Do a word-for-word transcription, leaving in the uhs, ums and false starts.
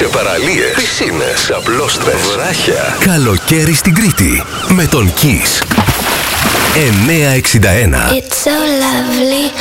σε παραλίες, πισίνες, απλόστρες, βράχια. Καλοκαίρι στην Κρήτη με τον Kiss. εννιακόσια εξήντα ένα. It's so lovely